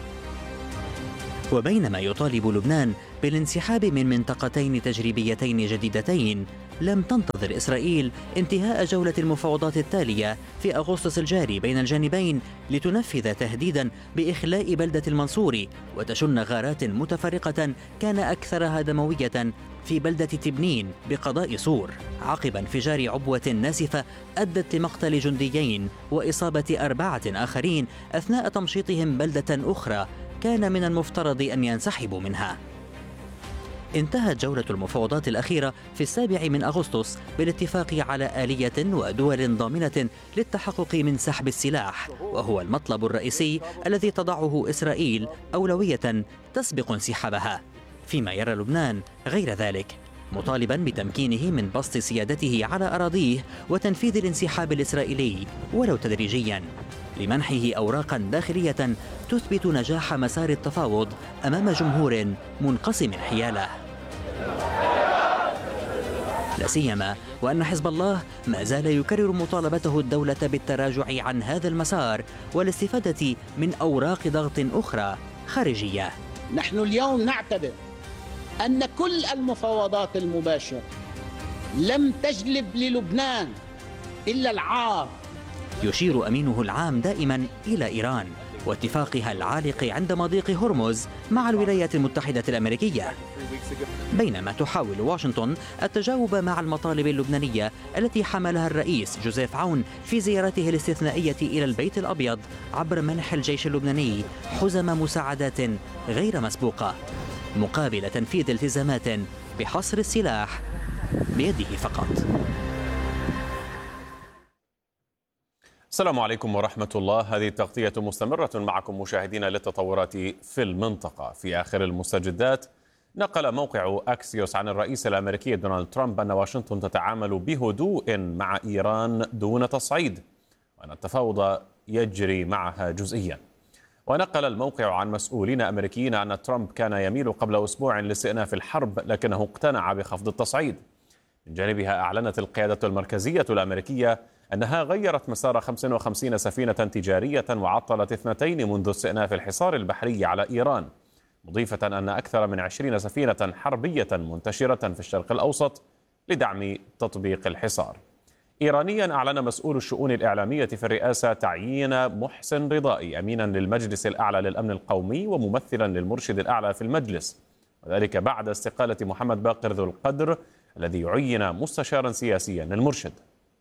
وبينما يطالب لبنان بالانسحاب من منطقتين تجريبيتين جديدتين، لم تنتظر إسرائيل انتهاء جولة المفاوضات التالية في أغسطس الجاري بين الجانبين لتنفذ تهديدا بإخلاء بلدة المنصوري وتشن غارات متفرقة كان أكثرها دموية في بلدة تبنين بقضاء صور، عقب انفجار عبوة ناسفة أدت لمقتل جنديين وإصابة 4 آخرين أثناء تمشيطهم بلدة أخرى كان من المفترض أن ينسحبوا منها. انتهت جولة المفاوضات الأخيرة في 7 أغسطس بالاتفاق على آلية ودول ضامنة للتحقق من سحب السلاح، وهو المطلب الرئيسي الذي تضعه إسرائيل أولوية تسبق انسحابها، فيما يرى لبنان غير ذلك، مطالبا بتمكينه من بسط سيادته على أراضيه وتنفيذ الانسحاب الإسرائيلي ولو تدريجيا، لمنحه أوراقا داخلية تثبت نجاح مسار التفاوض أمام جمهور منقسم حياله. لا سيما وأن حزب الله ما زال يكرر مطالبته الدولة بالتراجع عن هذا المسار والاستفادة من أوراق ضغط أخرى خارجية. نحن اليوم نعتبر أن كل المفاوضات المباشرة لم تجلب للبنان إلا العار. يشير أمينه العام دائما إلى إيران واتفاقها العالق عند مضيق هرمز مع الولايات المتحدة الأمريكية، بينما تحاول واشنطن التجاوب مع المطالب اللبنانية التي حملها الرئيس جوزيف عون في زيارته الاستثنائية إلى البيت الأبيض عبر منح الجيش اللبناني حزم مساعدات غير مسبوقة مقابل تنفيذ التزامات بحصر السلاح بيده فقط. السلام عليكم ورحمة الله. هذه التغطية مستمرة معكم مشاهدينا للتطورات في المنطقة. في آخر المستجدات، نقل موقع أكسيوس عن الرئيس الأمريكي دونالد ترامب أن واشنطن تتعامل بهدوء مع إيران دون تصعيد، وأن التفاوض يجري معها جزئيا. ونقل الموقع عن مسؤولين أمريكيين أن ترامب كان يميل قبل أسبوع لاستئناف الحرب، لكنه اقتنع بخفض التصعيد. من جانبها أعلنت القيادة المركزية الأمريكية أنها غيرت مسار 55 سفينة تجارية وعطلت 2 منذ استئناف الحصار البحري على إيران، مضيفة أن أكثر من 20 سفينة حربية منتشرة في الشرق الأوسط لدعم تطبيق الحصار. إيرانيا أعلن مسؤول الشؤون الإعلامية في الرئاسة تعيين محسن رضائي أمينا للمجلس الأعلى للأمن القومي وممثلا للمرشد الأعلى في المجلس، وذلك بعد استقالة محمد باقر ذو القدر الذي عين مستشارا سياسيا للمرشد.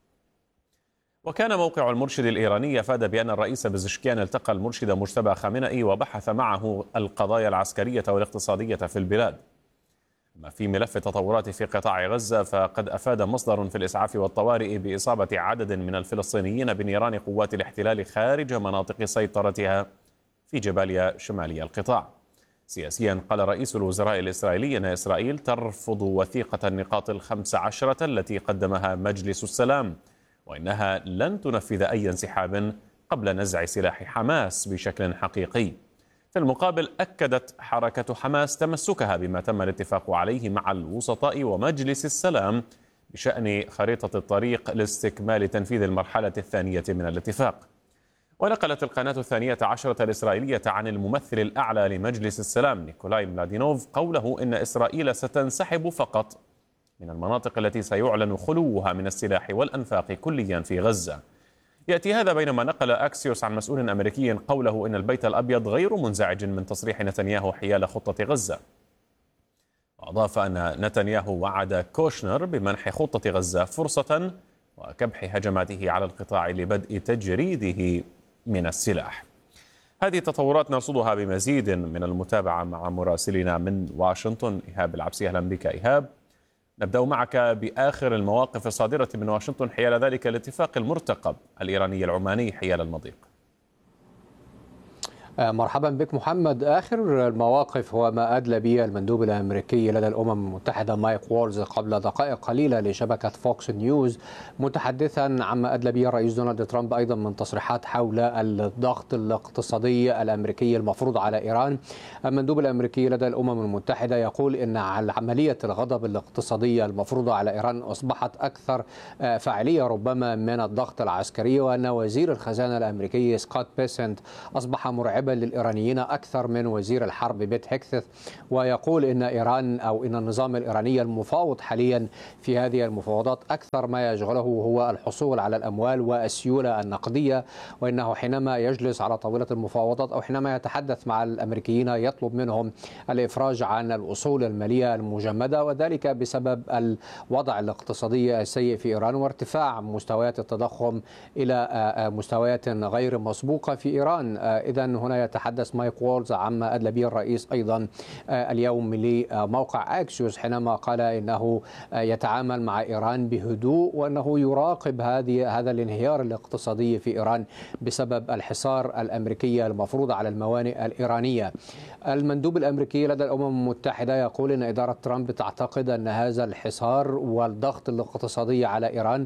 وكان موقع المرشد الإيراني أفاد بأن الرئيس بزشكيان التقى المرشد مجتبى خامنئي وبحث معه القضايا العسكرية والاقتصادية في البلاد. أما في ملف التطورات في قطاع غزة، فقد أفاد مصدر في الإسعاف والطوارئ بإصابة عدد من الفلسطينيين بنيران قوات الاحتلال خارج مناطق سيطرتها في جباليا شمالي القطاع. سياسيا، قال رئيس الوزراء الإسرائيلي أن إسرائيل ترفض وثيقة النقاط 15 التي قدمها مجلس السلام، وإنها لن تنفذ أي انسحاب قبل نزع سلاح حماس بشكل حقيقي. في المقابل، أكدت حركة حماس تمسكها بما تم الاتفاق عليه مع الوسطاء ومجلس السلام بشأن خريطة الطريق لاستكمال تنفيذ المرحلة الثانية من الاتفاق. ونقلت القناة 12 الإسرائيلية عن الممثل الأعلى لمجلس السلام نيكولاي ملادينوف قوله إن إسرائيل ستنسحب فقط من المناطق التي سيعلن خلوها من السلاح والأنفاق كليا في غزة. يأتي هذا بينما نقل أكسيوس عن مسؤول أمريكي قوله إن البيت الأبيض غير منزعج من تصريح نتنياهو حيال خطة غزة. وأضاف أن نتنياهو وعد كوشنر بمنح خطة غزة فرصة وكبح هجماته على القطاع لبدء تجريده من السلاح. هذه التطورات نرصدها بمزيد من المتابعة مع مراسلنا من واشنطن إيهاب العبسي. أهلا بك إيهاب. نبدأ معك بآخر المواقف الصادرة من واشنطن حيال ذلك الاتفاق المرتقب الإيراني العماني حيال المضيق. مرحبا بك محمد. آخر المواقف هو ما أدلى به المندوب الأمريكي لدى الأمم المتحدة مايك وولز قبل دقائق قليلة لشبكة فوكس نيوز، متحدثا عما أدلى به الرئيس دونالد ترامب أيضا من تصريحات حول الضغط الاقتصادي الأمريكي المفروض على إيران. المندوب الأمريكي لدى الأمم المتحدة يقول إن عملية الغضب الاقتصادية المفروضة على إيران أصبحت أكثر فاعلية ربما من الضغط العسكري، وأن وزير الخزانة الأمريكي سكوت بيسنت أصبح مرعبا للإيرانيين أكثر من وزير الحرب بيت هيكسث، ويقول إن إيران أو إن النظام الإيراني المفاوض حاليا في هذه المفاوضات أكثر ما يشغله هو الحصول على الأموال والسيولة النقدية، وإنه حينما يجلس على طاولة المفاوضات أو حينما يتحدث مع الأمريكيين يطلب منهم الإفراج عن الأصول المالية المجمدة، وذلك بسبب الوضع الاقتصادي السيء في إيران وارتفاع مستويات التضخم إلى مستويات غير مسبوقة في إيران. إذا هنا يتحدث مايك وولز عما أدلى به الرئيس أيضا اليوم لموقع أكسيوس حينما قال إنه يتعامل مع إيران بهدوء، وأنه يراقب هذا الانهيار الاقتصادي في إيران بسبب الحصار الأمريكي المفروض على الموانئ الإيرانية. المندوب الأمريكي لدى الأمم المتحدة يقول إن إدارة ترامب تعتقد أن هذا الحصار والضغط الاقتصادي على إيران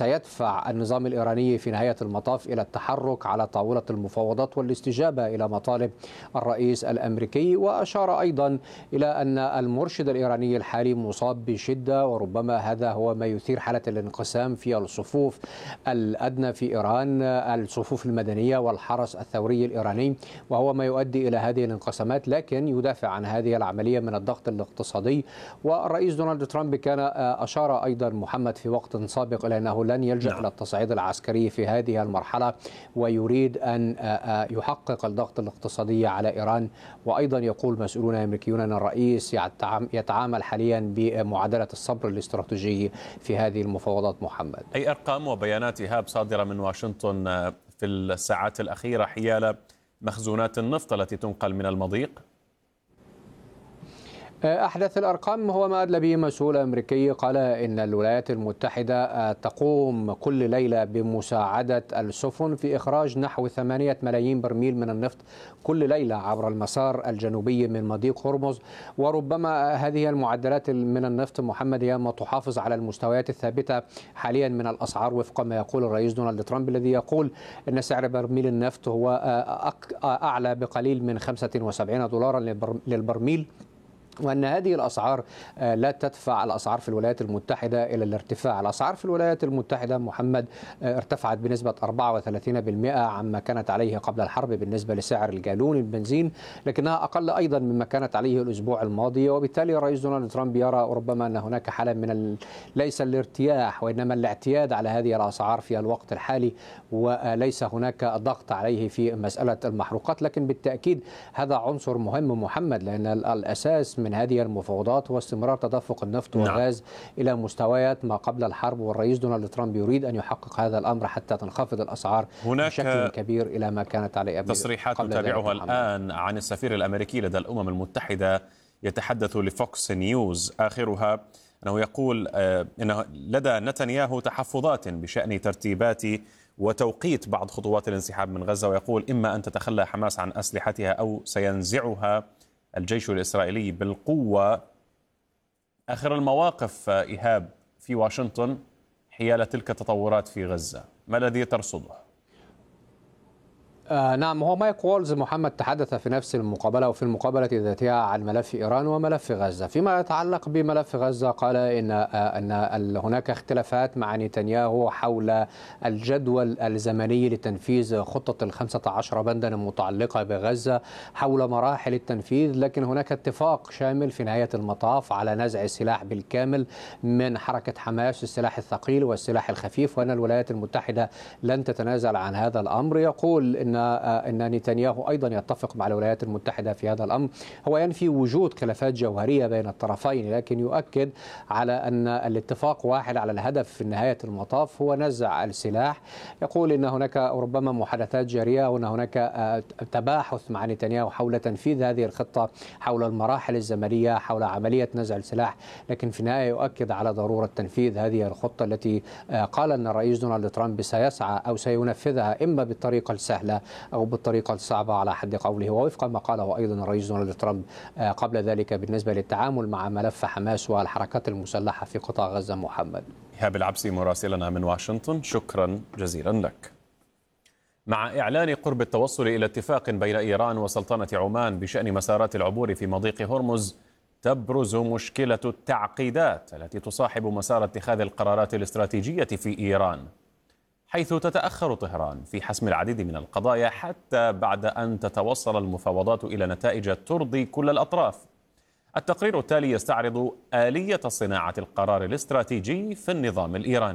سيدفع النظام الإيراني في نهاية المطاف إلى التحرك على طاولة المفاوضات والاستجابة إلى مطالب الرئيس الأمريكي. وأشار أيضا إلى أن المرشد الإيراني الحالي مصاب بشدة، وربما هذا هو ما يثير حالة الانقسام في الصفوف الأدنى في إيران، الصفوف المدنية والحرس الثوري الإيراني، وهو ما يؤدي إلى هذه الانقسامات، لكن يدافع عن هذه العملية من الضغط الاقتصادي. والرئيس دونالد ترامب كان أشار أيضا محمد في وقت سابق إلى أنه لن يلجأ إلى التصعيد العسكري في هذه المرحلة، ويريد أن يحقق الضغط الاقتصادي على إيران. وأيضا يقول مسؤولون أمريكيون أن الرئيس يتعامل حاليا بمعادلة الصبر الاستراتيجي في هذه المفاوضات. محمد، أي أرقام وبيانات إيهاب صادرة من واشنطن في الساعات الأخيرة حيال مخزونات النفط التي تنقل من المضيق؟ أحدث الأرقام هو ما أدلى به مسؤول أمريكي قال إن الولايات المتحدة تقوم كل ليلة بمساعدة السفن في إخراج نحو 8 ملايين برميل من النفط كل ليلة عبر المسار الجنوبي من مضيق هرمز. وربما هذه المعدلات من النفط محمد هي ما تحافظ على المستويات الثابتة حاليا من الأسعار وفق ما يقول الرئيس دونالد ترامب، الذي يقول أن سعر برميل النفط هو أعلى بقليل من 75 دولارا للبرميل، وأن هذه الأسعار لا تدفع الأسعار في الولايات المتحدة إلى الارتفاع. الأسعار في الولايات المتحدة محمد ارتفعت بنسبة 34% عما كانت عليه قبل الحرب بالنسبة لسعر الجالون البنزين، لكنها أقل أيضا مما كانت عليه الأسبوع الماضي. وبالتالي الرئيس دونالد ترامب يرى ربما أن هناك حالة من ليس الارتياح وإنما الاعتياد على هذه الأسعار في الوقت الحالي، وليس هناك ضغط عليه في مسألة المحروقات. لكن بالتأكيد هذا عنصر مهم محمد، لأن الأساس من هذه المفاوضات هو استمرار تدفق النفط والغاز إلى مستويات ما قبل الحرب، والرئيس دونالد ترامب يريد أن يحقق هذا الأمر حتى تنخفض الأسعار بشكل كبير إلى ما كانت عليه قبل. تصريحات نتابعها الآن عن السفير الأمريكي لدى الأمم المتحدة يتحدث لفوكس نيوز، آخرها أنه يقول أنه لدى نتنياهو تحفظات بشأن ترتيبات وتوقيت بعض خطوات الانسحاب من غزة، ويقول إما أن تتخلى حماس عن أسلحتها أو سينزعها الجيش الإسرائيلي بالقوة. آخر المواقف إيهاب في واشنطن حيال تلك التطورات في غزة، ما الذي ترصده؟ نعم، هو مايك وولز محمد تحدث في نفس المقابلة وفي المقابلة ذاتها عن ملف إيران وملف غزة. فيما يتعلق بملف غزة قال إن هناك اختلافات مع نتنياهو حول الجدول الزمني لتنفيذ خطة 15 بندا المتعلقة بغزة، حول مراحل التنفيذ، لكن هناك اتفاق شامل في نهاية المطاف على نزع السلاح بالكامل من حركة حماس، السلاح الثقيل والسلاح الخفيف، وأن الولايات المتحدة لن تتنازل عن هذا الأمر. يقول إن أن نتنياهو أيضا يتفق مع الولايات المتحدة في هذا الأمر. هو ينفي وجود خلافات جوهرية بين الطرفين، لكن يؤكد على أن الاتفاق واحد على الهدف في نهاية المطاف هو نزع السلاح. يقول إن هناك ربما محادثات جارية وأن هناك تباحث مع نتنياهو حول تنفيذ هذه الخطة، حول المراحل الزمنية، حول عملية نزع السلاح، لكن في النهاية يؤكد على ضرورة تنفيذ هذه الخطة التي قال أن الرئيس دونالد ترامب سيسعى أو سينفذها إما بالطريقة السهلة أو بالطريقة الصعبة على حد قوله، ووفق ما قاله أيضا الرئيس دونالد ترامب قبل ذلك بالنسبة للتعامل مع ملف حماس والحركات المسلحة في قطاع غزة. محمد إيهاب العبسي مراسلنا من واشنطن، شكرا جزيلا لك. مع إعلان قرب التوصل إلى اتفاق بين إيران وسلطنة عمان بشأن مسارات العبور في مضيق هرمز، تبرز مشكلة التعقيدات التي تصاحب مسار اتخاذ القرارات الاستراتيجية في إيران، حيث تتأخر طهران في حسم العديد من القضايا حتى بعد أن تتوصل المفاوضات إلى نتائج ترضي كل الأطراف. التقرير التالي يستعرض آلية صناعة القرار الاستراتيجي في النظام الإيراني.